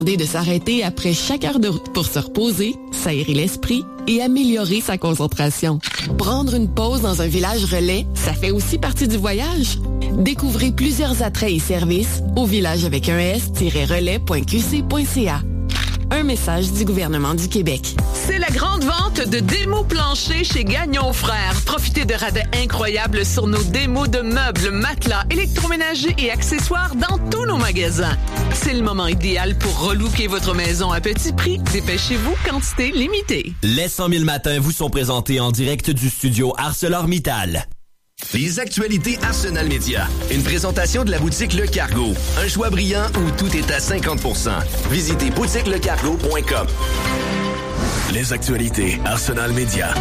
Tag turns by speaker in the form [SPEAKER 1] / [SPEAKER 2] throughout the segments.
[SPEAKER 1] De s'arrêter après chaque heure de route pour se reposer, s'aérer l'esprit et améliorer sa concentration. Prendre une pause dans un village relais, ça fait aussi partie du voyage. Découvrez plusieurs attraits et services au village avec un s-relais.qc.ca. Un message du gouvernement du Québec.
[SPEAKER 2] C'est la grande vente de démos planchers chez Gagnon Frères. Profitez de rabais incroyables sur nos démos de meubles, matelas, électroménagers et accessoires dans tous nos magasins. C'est le moment idéal pour relooker votre maison à petit prix. Dépêchez-vous, quantité limitée.
[SPEAKER 3] Les 100 000 matins vous sont présentés en direct du studio ArcelorMittal.
[SPEAKER 4] Les actualités Arsenal Média. Une présentation de la boutique Le Cargo. Un choix brillant où tout est à 50%. Visitez boutiquelecargo.com. Les actualités Arsenal Média.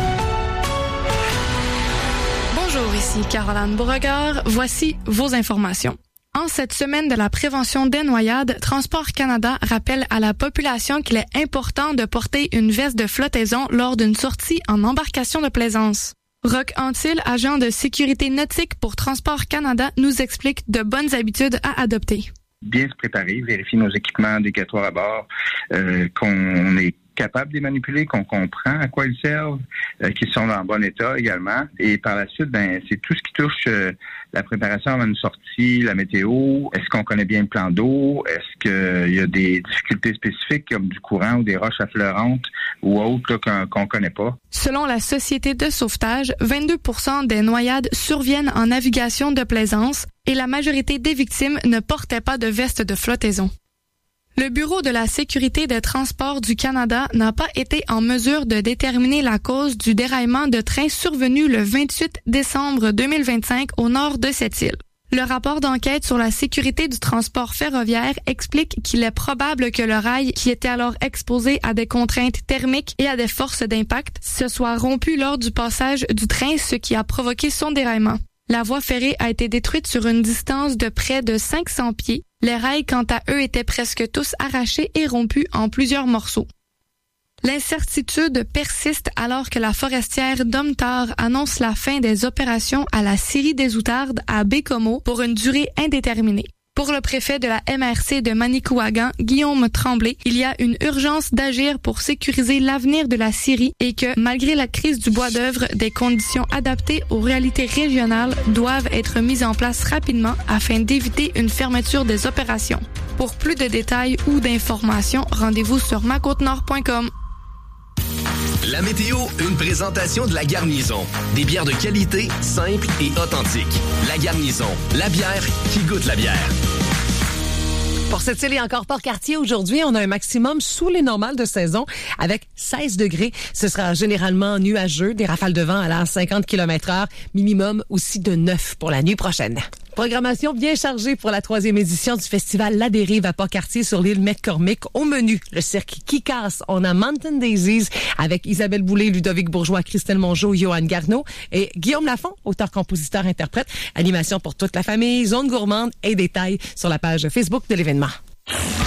[SPEAKER 5] Bonjour, ici Caroline Beauregard. Voici vos informations. En cette semaine de la prévention des noyades, Transport Canada rappelle à la population qu'il est important de porter une veste de flottaison lors d'une sortie en embarcation de plaisance. Roch Antil, agent de sécurité nautique pour Transport Canada, nous explique de bonnes habitudes à adopter.
[SPEAKER 6] Bien se préparer, vérifier nos équipements indicatoires à bord, qu'on est capable de les manipuler, qu'on comprend à quoi ils servent, qu'ils sont en bon état également. Et par la suite, c'est tout ce qui touche la préparation avant une sortie, la météo. Est-ce qu'on connaît bien le plan d'eau? Est-ce qu'il y a des difficultés spécifiques comme du courant ou des roches affleurantes ou autres là, qu'on connaît pas?
[SPEAKER 5] Selon la Société de sauvetage, 22% des noyades surviennent en navigation de plaisance et la majorité des victimes ne portaient pas de veste de flottaison. Le Bureau de la sécurité des transports du Canada n'a pas été en mesure de déterminer la cause du déraillement de train survenu le 28 décembre 2025 au nord de cette île. Le rapport d'enquête sur la sécurité du transport ferroviaire explique qu'il est probable que le rail, qui était alors exposé à des contraintes thermiques et à des forces d'impact, se soit rompu lors du passage du train, ce qui a provoqué son déraillement. La voie ferrée a été détruite sur une distance de près de 500 pieds. Les rails, quant à eux, étaient presque tous arrachés et rompus en plusieurs morceaux. L'incertitude persiste alors que la forestière Domtar annonce la fin des opérations à la scierie des Outardes à Bécomo pour une durée indéterminée. Pour le préfet de la MRC de Manicouagan, Guillaume Tremblay, il y a une urgence d'agir pour sécuriser l'avenir de la scierie et que, malgré la crise du bois d'œuvre, des conditions adaptées aux réalités régionales doivent être mises en place rapidement afin d'éviter une fermeture des opérations. Pour plus de détails ou d'informations, rendez-vous sur macotenord.com.
[SPEAKER 4] La météo, une présentation de La Garnison. Des bières de qualité, simples et authentiques. La Garnison, la bière qui goûte la bière.
[SPEAKER 7] Pour cette île et encore Port-Cartier, aujourd'hui, on a un maximum sous les normales de saison avec 16 degrés. Ce sera généralement nuageux, des rafales de vent à 50 km/h, minimum aussi de 9 pour la nuit prochaine. Programmation bien chargée pour la 3e édition du festival La Dérive à Port-Cartier sur l'île McCormick. Au menu, le cirque qui casse. On a Mountain Daisies avec Isabelle Boulay, Ludovic Bourgeois, Christelle Mongeau, Johan Garneau et Guillaume Lafont, auteur, compositeur, interprète. Animation pour toute la famille, zone gourmande et détails sur la page Facebook de l'événement.